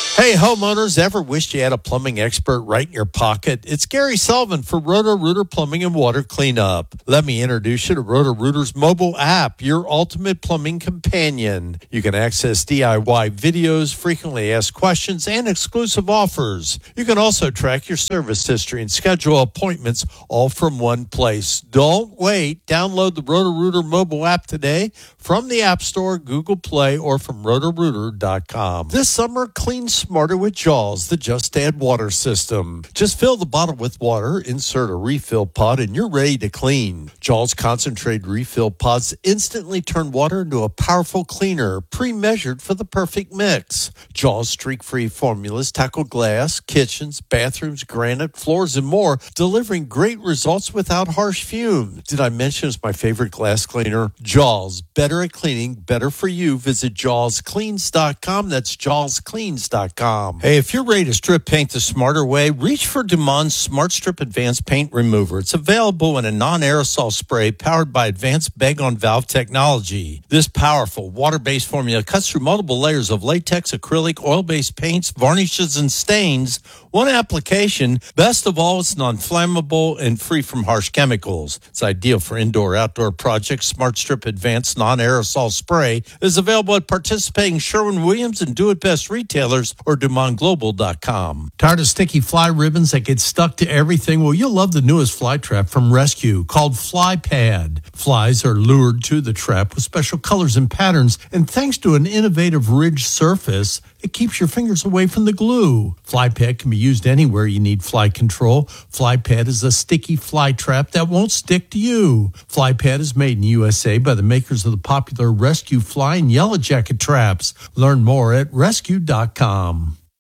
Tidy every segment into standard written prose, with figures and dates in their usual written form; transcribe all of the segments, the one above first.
Hey, homeowners, ever wished you had a plumbing expert right in your pocket? It's Gary Sullivan for Roto-Rooter Plumbing and Water Cleanup. Let me introduce you to Roto-Rooter's mobile app, your ultimate plumbing companion. You can access DIY videos, frequently asked questions, and exclusive offers. You can also track your service history and schedule appointments all from one place. Don't wait. Download the Roto-Rooter mobile app today from the App Store, Google Play, or from rotorooter.com. This summer, clean smarter with Jaws, the Just Add Water system. Just fill the bottle with water, insert a refill pod, and you're ready to clean. Jaws concentrated refill pods instantly turn water into a powerful cleaner, pre-measured for the perfect mix. Jaws streak-free formulas tackle glass, kitchens, bathrooms, granite, floors, and more, delivering great results without harsh fumes. Did I mention it's my favorite glass cleaner? Jaws, better at cleaning, better for you. Visit jawscleans.com. That's jawscleans.com. Hey, if you're ready to strip paint the smarter way, reach for Dumond's Smart Strip Advanced Paint Remover. It's available in a non-aerosol spray powered by advanced bag-on-valve technology. This powerful water-based formula cuts through multiple layers of latex, acrylic, oil-based paints, varnishes, and stains. One application. Best of all, it's non-flammable and free from harsh chemicals. It's ideal for indoor-outdoor projects. Smart Strip Advanced Non-Aerosol Spray is available at participating Sherwin-Williams and Do It Best retailers or DumondGlobal.com. Tired of sticky fly ribbons that get stuck to everything? Well, you'll love the newest fly trap from Rescue called Fly Pad. Flies are lured to the trap with special colors and patterns, and thanks to an innovative ridged surface, it keeps your fingers away from the glue. Fly Pad can be used anywhere you need fly control. Fly Pad is a sticky fly trap that won't stick to you. Fly Pad is made in USA by the makers of the popular Rescue Fly and Yellow Jacket traps. Learn more at rescue.com.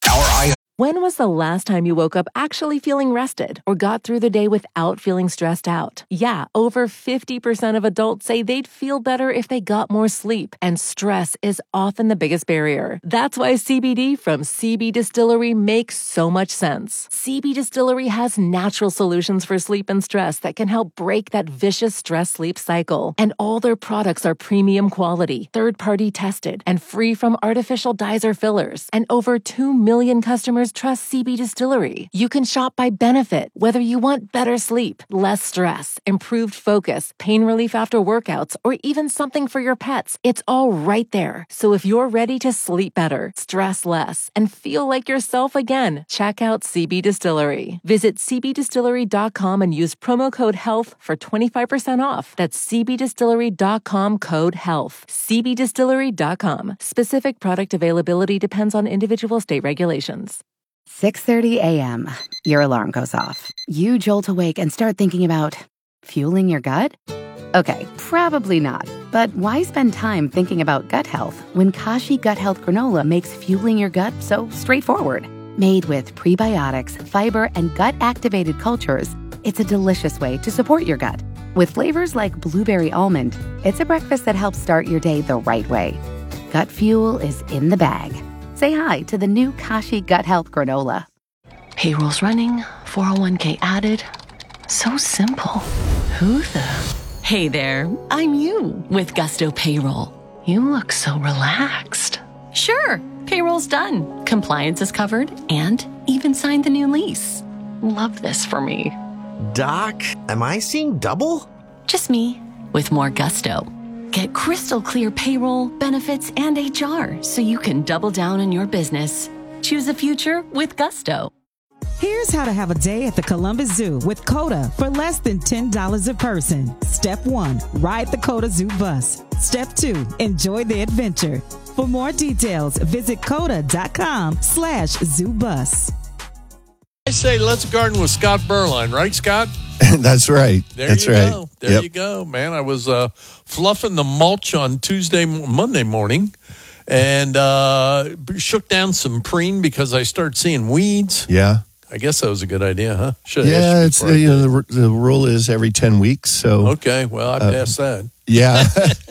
When was the last time you woke up actually feeling rested or got through the day without feeling stressed out? Yeah, over 50% of adults say they'd feel better if they got more sleep, and stress is often the biggest barrier. That's why CBD from CB Distillery makes so much sense. CB Distillery has natural solutions for sleep and stress that can help break that vicious stress-sleep cycle. And all their products are premium quality, third-party tested, and free from artificial dyes or fillers. And over 2 million customers trust CB Distillery. You can shop by benefit, whether you want better sleep, less stress, improved focus, pain relief after workouts, or even something for your pets. It's all right there. So if you're ready to sleep better, stress less, and feel like yourself again, check out CB Distillery. Visit cbdistillery.com and use promo code HEALTH for 25% off. That's cbdistillery.com code HEALTH. cbdistillery.com. Specific product availability depends on individual state regulations. 6:30 a.m. Your alarm goes off. You jolt awake and start thinking about fueling your gut? Okay, probably not. But why spend time thinking about gut health when Kashi Gut Health Granola makes fueling your gut so straightforward? Made with prebiotics, fiber, and gut-activated cultures, it's a delicious way to support your gut. With flavors like blueberry almond, it's a breakfast that helps start your day the right way. Gut fuel is in the bag. Say hi to the new Kashi Gut Health Granola. Payroll's running, 401k added. So simple. Who the? Hey there, I'm you with Gusto Payroll. You look so relaxed. Sure, payroll's done. Compliance is covered and even signed the new lease. Love this for me. Doc, am I seeing double? Just me with more gusto. Get crystal clear payroll, benefits, and HR so you can double down on your business. Choose a future with gusto. Here's how to have a day at the Columbus Zoo with CODA for less than $10 a person. Step 1, ride the CODA Zoo bus. Step 2, enjoy the adventure. For more details, visit coda.com/zoobus. I say let's garden with Scott Berline, right, Scott? That's right. That's right. There you go, man. I was fluffing the mulch on Monday morning, and shook down some preen because I started seeing weeds. Yeah. I guess that was a good idea, huh? Yeah, it's the rule is every 10 weeks. So okay, well I passed that. Yeah.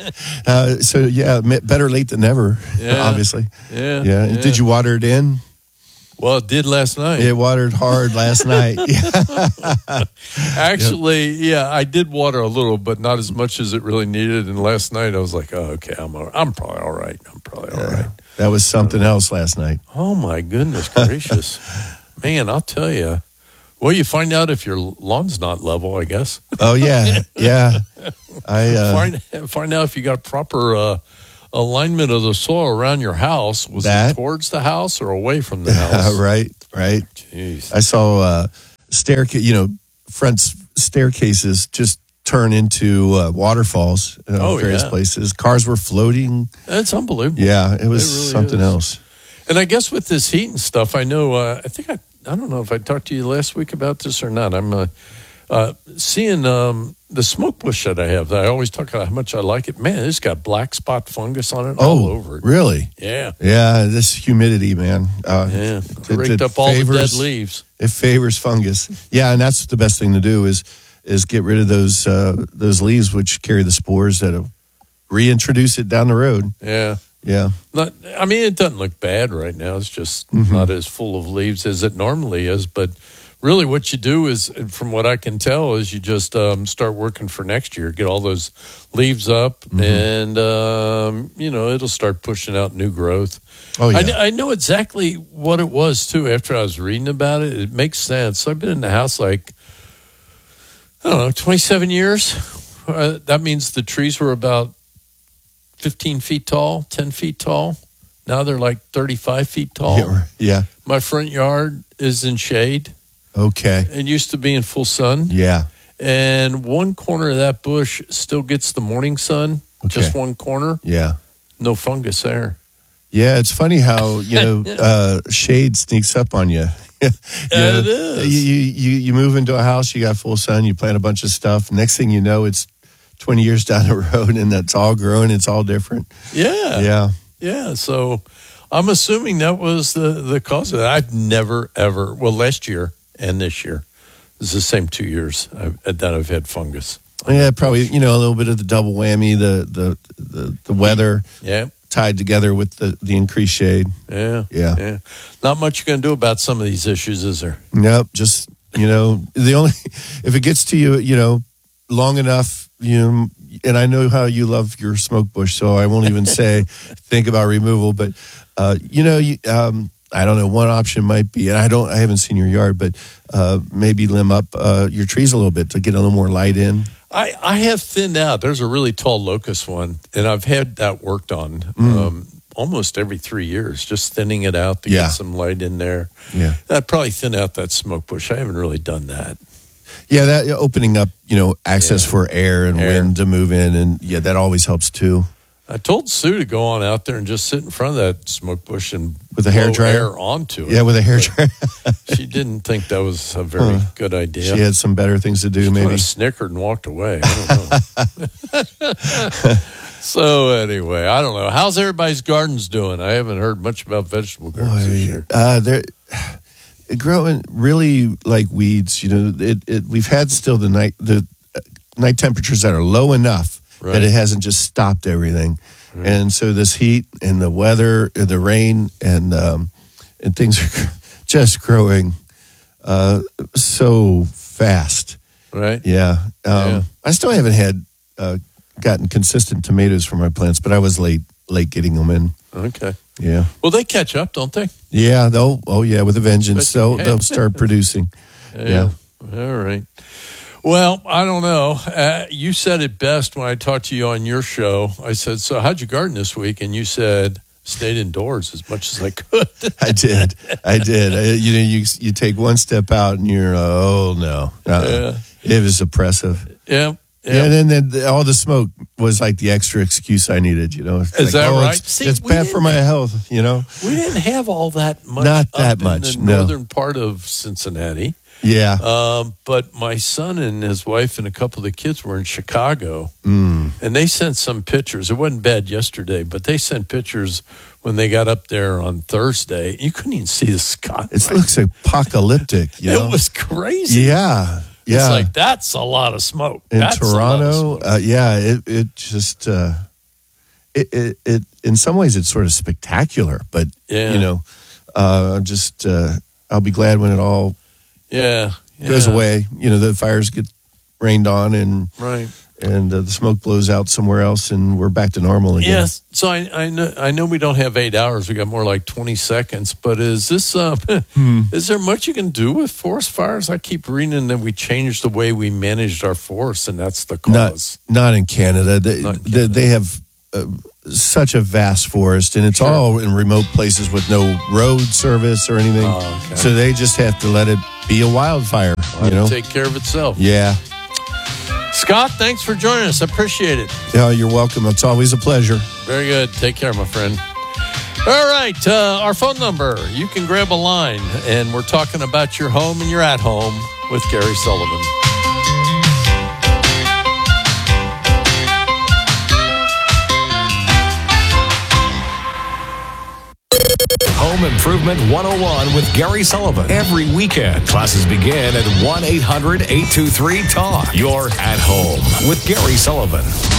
Better late than never. Yeah. Obviously. Yeah. Did you water it in? Well, it did last night. It watered hard last night. Actually, I did water a little, but not as much as it really needed. And last night I was like, oh, okay, I'm probably all right. That was something else last night. Oh, my goodness gracious. Man, I'll tell you. Well, you find out if your lawn's not level, I guess. Oh, yeah. Yeah. Find out if you got proper alignment of the soil around your house. Was it towards the house or away from the house? Right. Jeez. I saw front staircases just turn into waterfalls in various places. Cars were floating. That's unbelievable. Yeah, it was really something else. And I guess with this heat and stuff, I know, I don't know if I talked to you last week about this or not. I'm seeing the smoke bush that I have. That I always talk about how much I like it. Man, it's got black spot fungus on it all over it. Really? Yeah. Yeah, this humidity, man. It raked up all the dead leaves. It favors fungus. Yeah, and that's the best thing to do is get rid of those leaves which carry the spores that'll reintroduce it down the road. Yeah. Yeah. It doesn't look bad right now. It's just not as full of leaves as it normally is. But really what you do is, from what I can tell, is you just start working for next year. Get all those leaves up and, it'll start pushing out new growth. Oh, yeah. I know exactly what it was, too, after I was reading about it. It makes sense. I've been in the house 27 years. That means the trees were about 15 feet tall, 10 feet tall. Now they're like 35 feet tall. Yeah. My front yard is in shade. Okay. It used to be in full sun. Yeah. And one corner of that bush still gets the morning sun. Okay. Just one corner. Yeah. No fungus there. Yeah, it's funny how, shade sneaks up on you. It is. You move into a house, you got full sun, you plant a bunch of stuff. Next thing you know, it's 20 years down the road and that's all grown. It's all different. Yeah. Yeah. Yeah. So I'm assuming that was the cause of it. I've never, ever, last year and this year, it's the same 2 years that I've had fungus. Yeah, probably, a little bit of the double whammy, the weather. Yeah. Tied together with the increased shade. Yeah. Not much you can do about some of these issues, is there? Nope. Just, if it gets to you, long enough, and I know how you love your smoke bush, so I won't even say think about removal, but, I don't know, one option might be, and I haven't seen your yard, but maybe limb up your trees a little bit to get a little more light in. I have thinned out. There's a really tall locust one, and I've had that worked on almost every 3 years, just thinning it out to get some light in there. Yeah. I'd probably thin out that smoke bush. I haven't really done that. Yeah, that opening up, access for air and wind to move in, and that always helps too. I told Sue to go on out there and just sit in front of that smoke bush and with a hair dryer air onto it. Yeah, with a hair dryer. She didn't think that was a very good idea. She had some better things to do. She maybe kind of snickered and walked away. I don't know. So anyway, I don't know. How's everybody's gardens doing? I haven't heard much about vegetable gardens this year. They're growing really like weeds. We've had still the night temperatures that are low enough. Right. That it hasn't just stopped everything. Right. And so this heat and the weather, the rain, and things are just growing so fast. Right. Yeah. I still haven't gotten consistent tomatoes for my plants, but I was late getting them in. Okay. Yeah. Well, they catch up, don't they? Yeah. With a vengeance. They'll start producing. Yeah. All right. Well, I don't know. You said it best when I talked to you on your show. I said, so how'd you garden this week? And you said, stayed indoors as much as I could. I did. You take one step out and you're, oh, no. It was oppressive. Yeah. And then all the smoke was like the extra excuse I needed, Is that right? It's bad for my health, We didn't have all that much. Not that much, in the northern part of Cincinnati. Yeah. But my son and his wife and a couple of the kids were in Chicago, and they sent some pictures. It wasn't bad yesterday, but they sent pictures when they got up there on Thursday. You couldn't even see the sky. It looks apocalyptic. It was crazy. Yeah. It's like, that's a lot of smoke. In Toronto, it just, it in some ways it's sort of spectacular, but, I'll be glad when it all goes away. The fires get rained on, and right. and the smoke blows out somewhere else, and we're back to normal again. Yes. So I know we don't have 8 hours. We got more like 20 seconds. But is this is there much you can do with forest fires? I keep reading that we changed the way we managed our forests, and that's the cause. Not in Canada. They have such a vast forest, and it's all in remote places with no road service or anything. Oh, okay. So they just have to let it be a wildfire. Let it take care of itself. Yeah. Scott, thanks for joining us. I appreciate it. Yeah, you're welcome. It's always a pleasure. Very good. Take care, my friend. All right. Our phone number. You can grab a line, and we're talking about your home and your at home with Gary Sullivan. Home Improvement 101 with Gary Sullivan. Every weekend, classes begin at 1-800-823-TALK. You're at home with Gary Sullivan.